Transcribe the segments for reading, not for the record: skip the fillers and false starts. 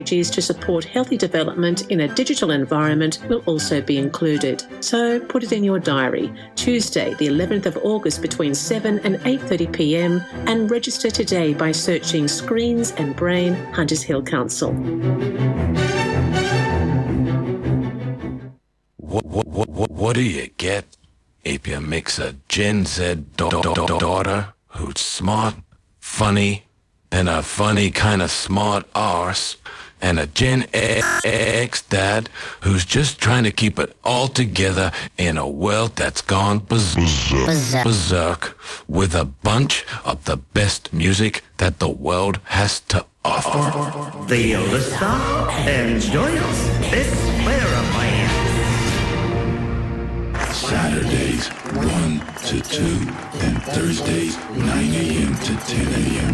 strategies to support healthy development in a digital environment will also be included. So put it in your diary, Tuesday the 11th of August between 7 and 8:30 p.m, and register today by searching Screens and Brain, Hunters Hill Council. What do you get if you mix a Gen Z daughter who's smart, funny, and a funny kind of smart arse, and a Gen X dad who's just trying to keep it all together in a world that's gone berserk, with a bunch of the best music that the world has to offer? The listener, enjoy us this Band. Saturdays 1 to 2 and Thursdays 9 a.m. to 10 a.m.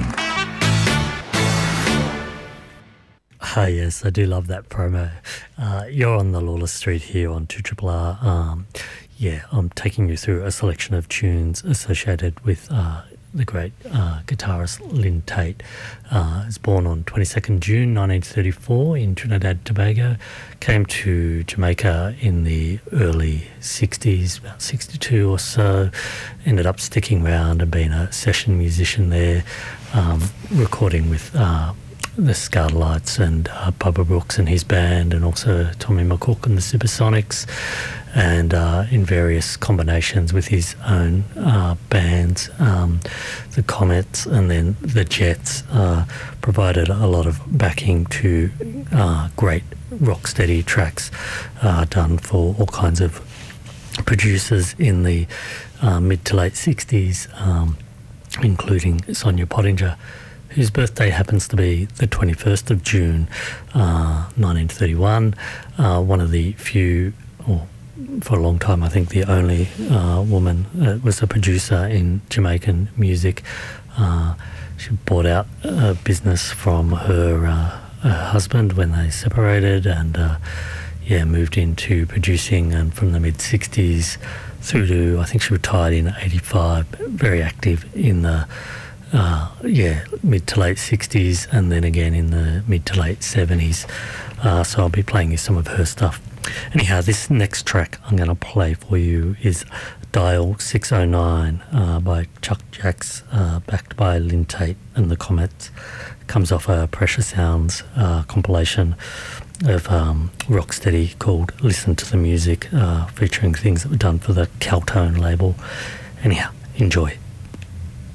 Yes, I do love that promo. You're on the Lawless Street here on 2RRR. I'm taking you through a selection of tunes associated with the great guitarist Lynn Tate. Was born on 22nd June 1934 in Trinidad and Tobago. Came to Jamaica in the early 60s, about 62 or so. Ended up sticking around and being a session musician there, recording with the Scarletites and Bubba Brooks and his band, and also Tommy McCook and the Supersonics, and in various combinations with his own bands. The Comets and then the Jets provided a lot of backing to great rocksteady tracks done for all kinds of producers in the mid to late 60s, including Sonia Pottinger, whose birthday happens to be the 21st of June, 1931. One of the few, or for a long time, I think the only woman that was a producer in Jamaican music. She bought out a business from her husband when they separated, and moved into producing, and from the mid-60s through to, I think she retired in 85, very active in the mid to late 60s, and then again in the mid to late 70s. So I'll be playing you some of her stuff. Anyhow, this next track I'm going to play for you is Dial 609 by Chuck Jacks, backed by Lynn Tate and the Comets. Comes off a Pressure Sounds compilation of rocksteady called Listen to the Music, featuring things that were done for the Caltone label. Anyhow, enjoy.